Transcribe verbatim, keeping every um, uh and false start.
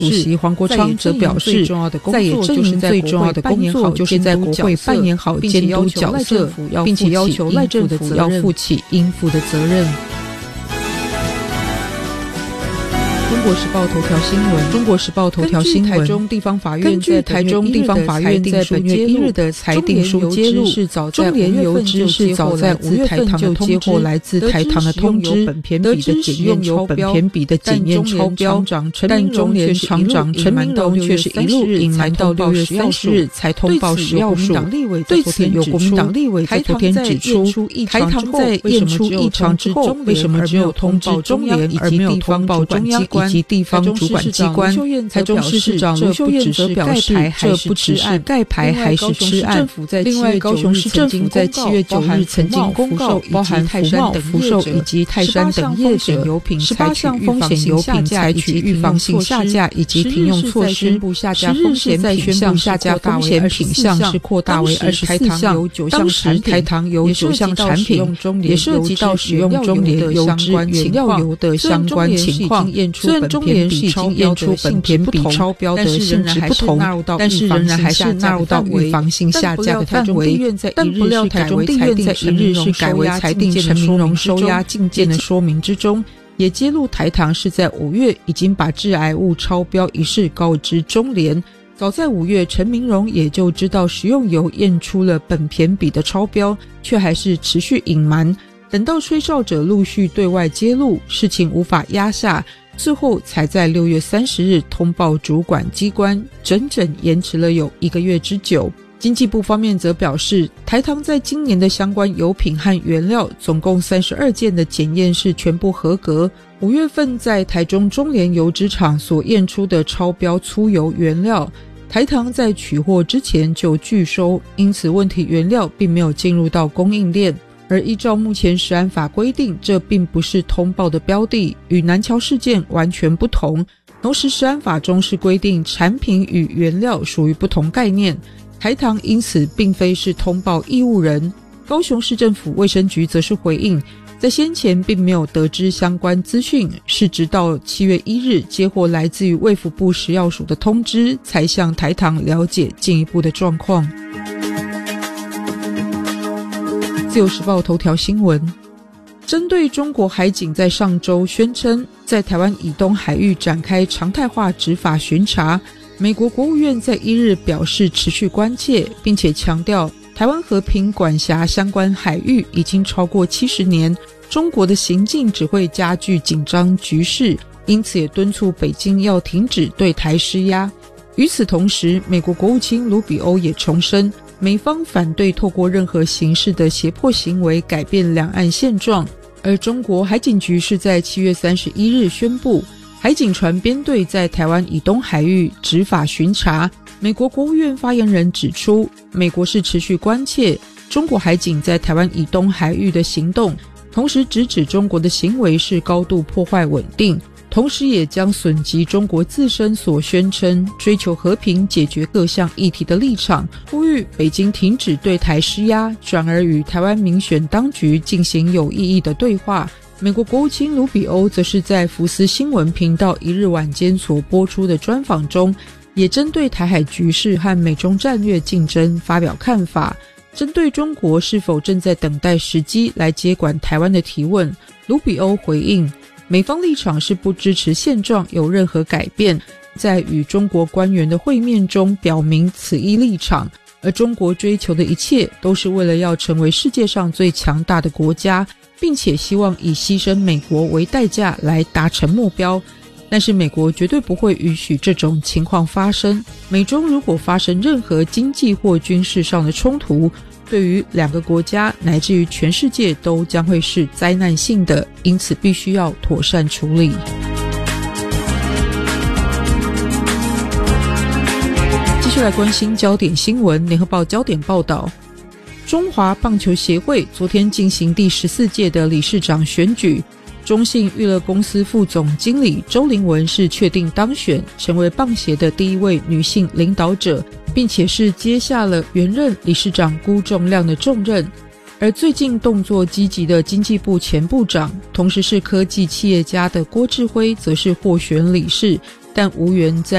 主席黄国昌则表示，在野阵营最重要的工作就是在国会扮演好监督角色，并且要求赖政府要负起应负的责任。中国时报头条新闻，中国时报头条新闻，台中地方法院根据台中地方法院在本月一日的裁定书揭露，中联邮资是早在五月份就接获来自台糖的通知，得知使用有本偏比的检验超标，但中联厂长陈明荣却是一路隐瞒到六月三十日才通报食药署。对此，有国民党立委在昨天指出，台糖在验出异常之后，为什么只有通知中联而没有通报中央以及地方主管机关？台中市市长卢秀燕则表示，这不只是盖牌还是吃案。另外，高雄市政府在七月九日曾经公告，包含泰山等福寿以及泰山等业者十八项风险油品采取预防性下架以及停用措施。十日是在宣布下架风险品项是扩大为二十四项，当时台糖有九项产品也涉及到使用中联油脂原料油的相关情况。虽然中联是已经验出本偏比超标的性质不同，但是仍然还是纳入到预防性下架的范围。但不料台中地院在一日是改为裁定陈明荣收押禁见的说明之中，也揭露台糖是在五月已经把致癌物超标一事告知中联。早在五月，陈明荣也就知道食用油验出了苯偏比的超标，却还是持续隐瞒。等到吹哨者陆续对外揭露，事情无法压下，最后才在六月三十日通报主管机关，整整延迟了有一个月之久。经济部方面则表示，台糖在今年的相关油品和原料总共三十二件的检验是全部合格。五月份在台中中联油脂厂所验出的超标粗油原料，台糖在取货之前就拒收，因此问题原料并没有进入到供应链。而依照目前食安法规定，这并不是通报的标的，与南桥事件完全不同。同时食安法中是规定产品与原料属于不同概念，台糖因此并非是通报义务人。高雄市政府卫生局则是回应，在先前并没有得知相关资讯，是直到七月一日接获来自于卫福部食药署的通知，才向台糖了解进一步的状况。自由时报头条新闻，针对中国海警在上周宣称在台湾以东海域展开常态化执法巡查，美国国务院在一日表示持续关切，并且强调台湾和平管辖相关海域已经超过七十年，中国的行径只会加剧紧张局势，因此也敦促北京要停止对台施压。与此同时，美国国务卿卢比欧也重申，美方反对透过任何形式的胁迫行为改变两岸现状。而中国海警局是在七月三十一日宣布，海警船编队在台湾以东海域执法巡查。美国国务院发言人指出，美国是持续关切中国海警在台湾以东海域的行动，同时直指中国的行为是高度破坏稳定，同时也将损及中国自身所宣称追求和平解决各项议题的立场，呼吁北京停止对台施压，转而与台湾民选当局进行有意义的对话。美国国务卿卢比欧则是在福斯新闻频道一日晚间所播出的专访中，也针对台海局势和美中战略竞争发表看法。针对中国是否正在等待时机来接管台湾的提问，卢比欧回应，美方立场是不支持现状有任何改变，在与中国官员的会面中表明此一立场，而中国追求的一切都是为了要成为世界上最强大的国家，并且希望以牺牲美国为代价来达成目标。但是美国绝对不会允许这种情况发生。美中如果发生任何经济或军事上的冲突，对于两个国家乃至于全世界都将会是灾难性的，因此必须要妥善处理。继续来关心焦点新闻，联合报焦点报道，中华棒球协会昨天进行第十四届的理事长选举，中信娱乐公司副总经理周玲文是确定当选，成为棒协的第一位女性领导者，并且是接下了原任理事长辜仲亮的重任。而最近动作积极的经济部前部长，同时是科技企业家的郭志辉则是获选理事， 但无缘在